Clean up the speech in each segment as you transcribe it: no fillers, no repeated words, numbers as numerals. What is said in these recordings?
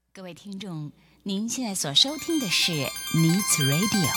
各位听众，您现在所收听的是 Needs Radio。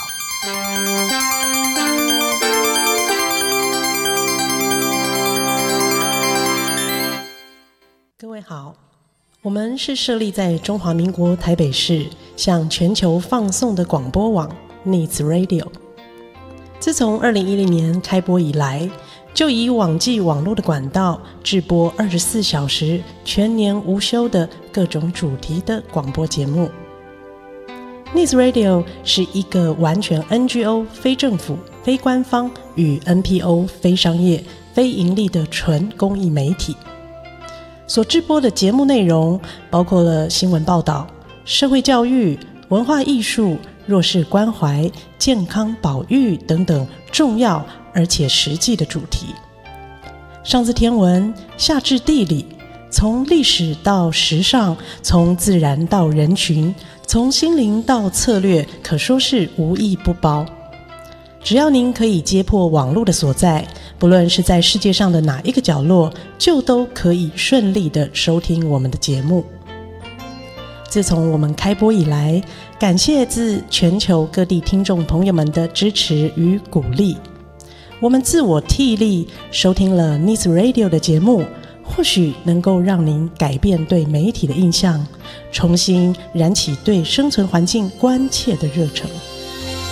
各位好，我们是设立在中华民国台北市，向全球放送的广播网 Needs Radio。自从2010年开播以来，就以网际网络的管道制播24小时全年无休的各种主题的广播节目。Needs Radio 是一个完全 NGO 非政府、非官方与 NPO 非商业、非盈利的纯公益媒体。所制播的节目内容包括了新闻报道、社会教育、文化艺术、弱势关怀、健康保育等等重要而且实际的主题。上至天文，下至地理，从历史到时尚，从自然到人群，从心灵到策略，可说是无一不包。只要您可以接破网络的所在，不论是在世界上的哪一个角落，就都可以顺利地收听我们的节目。自从我们开播以来，感谢自全球各地听众朋友们的支持与鼓励，我们自我替力收听了 Needs Radio 的节目，或许能够让您改变对媒体的印象，重新燃起对生存环境关切的热忱。